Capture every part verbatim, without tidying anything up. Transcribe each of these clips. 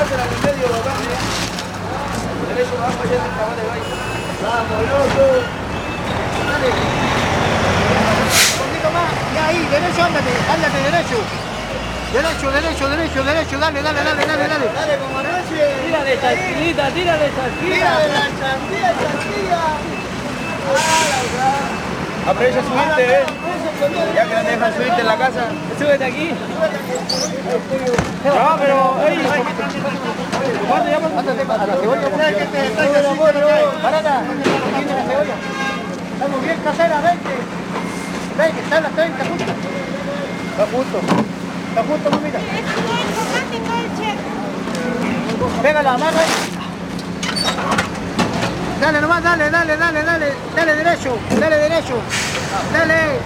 Pásala en el medio, papá. Derecho, abajo, allá en el cabal de baile. Vamos, loco. Dale. Un poquito más. Y ahí, derecho, ándate, ándate, derecho. Derecho, derecho, derecho, derecho. Dale, dale, dale, dale, dale. Dale, como anoche. Tírale, chanquillita, tírale, chanquilla. Tírale la chanquilla, chanquilla. Aprovecha subirte, eh. Ya que no te dejan subirte en la casa. Súbete aquí. No, pero ahí. ¿Cuánto llamas? A la cebolla. Parada. Aquí la cebolla. Estamos bien caseras, veinte. Ven, que está en las treinta justo. Está justo. Está justo, mamita. Pégala, amarra ahí. Dale nomás, dale, dale, dale, dale. Dale derecho, dale derecho. Dale.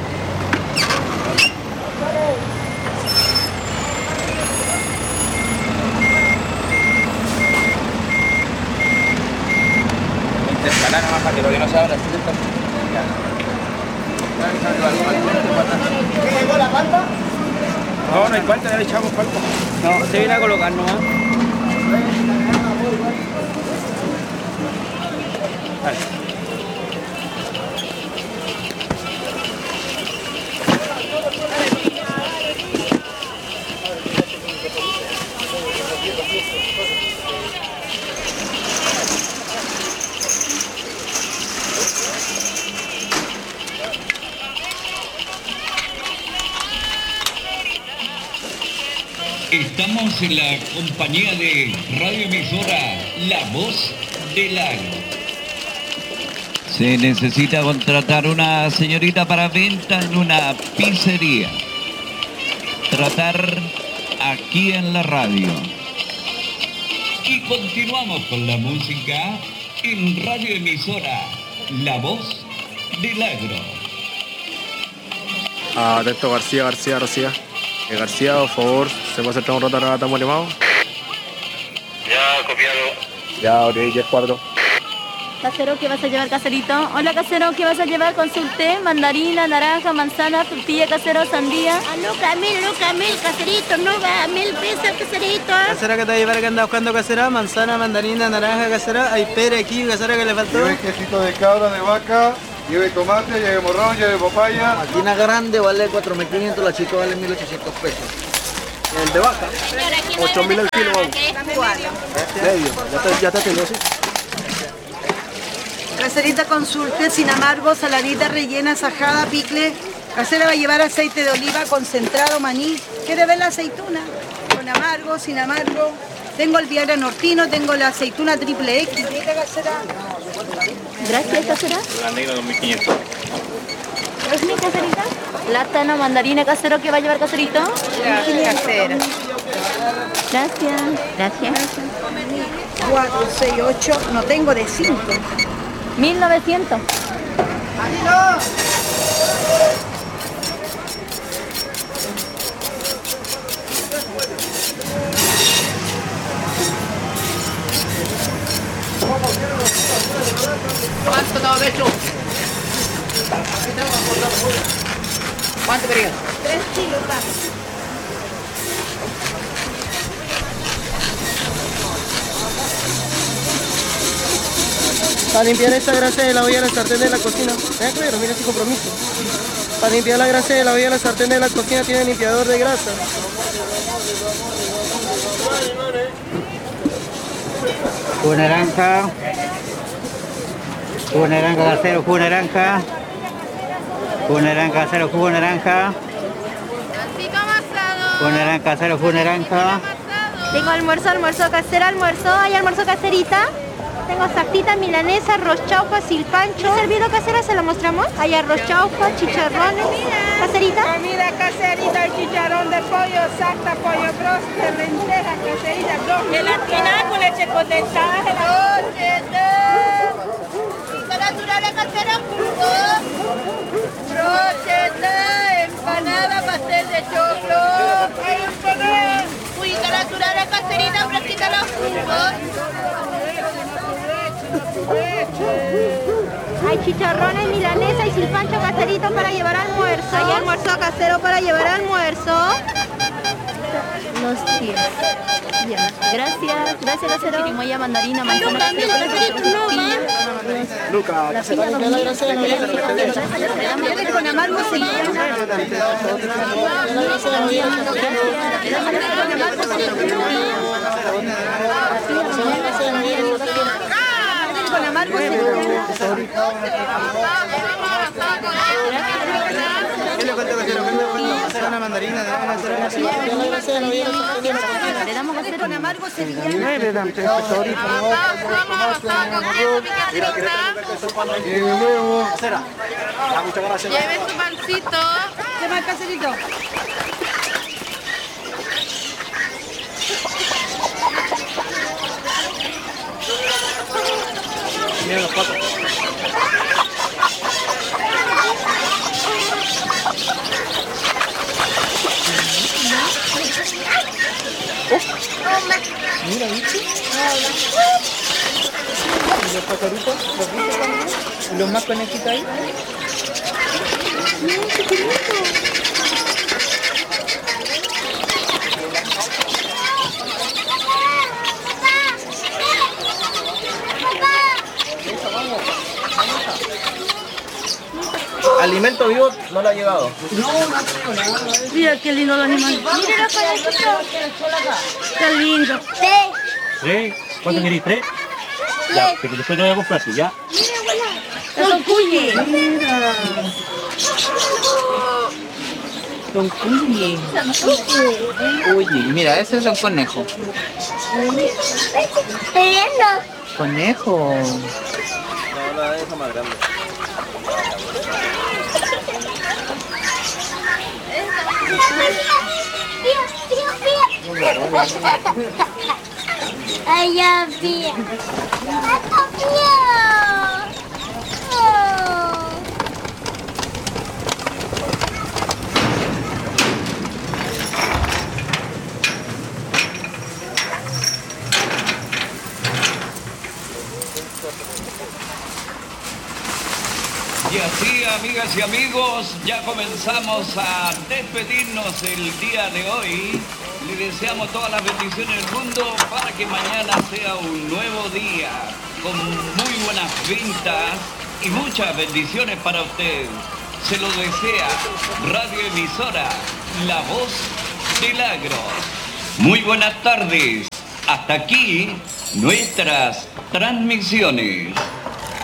Intercalar nomás para que lo que no se abra. ¿Qué llegó la palpa? No, no hay falta, ya le echamos falta. No, se viene a colocar nomás. Dale. Estamos en la compañía de radioemisora La Voz del Agro. Se necesita contratar una señorita para venta en una pizzería. Tratar aquí en la radio. Y continuamos con la música en radioemisora La Voz del Agro. Ah, atento, García, García, García. Eh, García, por favor, ¿se puede acercar un rato a la Tamo Limado? Ya, copiado. Ya, ok, diez cuatro. Casero, ¿qué vas a llevar, caserito? Hola, casero, ¿qué vas a llevar? Consulte, mandarina, naranja, manzana, frutilla, casero, sandía. A Luca, mil, Luca, mil, caserito, no va, mil pesos, caserito. Casera, ¿qué te va a llevar que anda buscando, casera? Manzana, mandarina, naranja, casera. Hay pera aquí, casera, que le faltó. Lleve quesito de cabra, de vaca, lleve tomate, lleve morrón, lleve papaya. Aquí una grande vale cuatro mil quinientos, la chica vale mil ochocientos pesos. El de vaca, ocho mil el kilo. Medio, ya te, ya te tengo, sí. Caserita, consulte, sin amargo, saladita rellena, sajada, picle. Casera va a llevar aceite de oliva, concentrado, maní. ¿Quiere ver la aceituna? Con amargo, sin amargo. Tengo el Viagra Nortino, tengo la aceituna triple X. ¿Mira, casera? Gracias, casera. La negra dos mil quinientos. ¿Es mi caserita? Plátano, mandarina, casero, ¿qué va a llevar, caserito? Gracias, casera. Gracias. Gracias. cuatro, seis, ocho, no tengo de cinco. mil novecientos. ¿Cuánto estaba de hecho? ¿Cuánto querías? Tres kilos, va. Para limpiar esta grasa de la olla de la sartén de la cocina. Ven, claro, mira ese compromiso. Para limpiar la grasa de la olla de la sartén de la cocina tiene limpiador de grasa. Jugo naranja. Jugo naranja casero, jugo naranja. Jugo naranja casero, jugo naranja. Jugo naranja casero, jugo naranja. Tengo almuerzo, almuerzo casero, almuerzo. ¿Hay almuerzo caserita? Tengo saltita, milanesa, arroz chaufa, silpancho. ¿Servido casera se lo mostramos? Hay arroz chaufa, chicharrones. ¿Caserita? Comida caserita, chicharrón de pollo, salsa, pollo broster, lentejas, caserita, dos. Gelatina con leche condensada, gelatina. Naturales casera, jugo. Brocheta, empanada, pastel de choclo. Juguita naturales caserita, fresquita los jugos. Hay chicharrones, milanesa y silpancho caserito para llevar almuerzo. Hay almuerzo casero para llevar almuerzo. No dos días. Ya, gracias, gracias, Lacero. Chirimoya, mandarina, manzana, Lucas, la silla, dos mil, con amargo sevillana. Con amargo sevillana. ¿Qué le cuento, casero? ¿Qué le cuento? Hacer una mandarina, de una hacer una Le damos a hacer con amargo sevillana. le dan tres ahorita. Muchas gracias. Lleve su pancito. ¿Qué más, caserito? Mira los patos. Mira, ¿viste? Y los pajaritos, los viste también. Y los más conejitos ahí. Alimento vivo no le ha llegado. Mira qué lindo los animales. Mira los conejitos. Qué lindo. ¿Tres? ¿Cuánto queréis? ¿Tres? Ya, que después te voy a comprar, ¿sí? Ya. Son cuyes. Son cuyes. Oye, mira, ese es un conejo. Estoy viendo. Conejo. No, la deja más grande. Ay, ya vi. ¡Está bien! Y así, amigas y amigos, ya comenzamos a despedirnos el día de hoy. Le deseamos todas las bendiciones del mundo para que mañana sea un nuevo día con muy buenas ventas y muchas bendiciones para usted. Se lo desea Radio Emisora, La Voz del Agro. Muy buenas tardes. Hasta aquí nuestras transmisiones.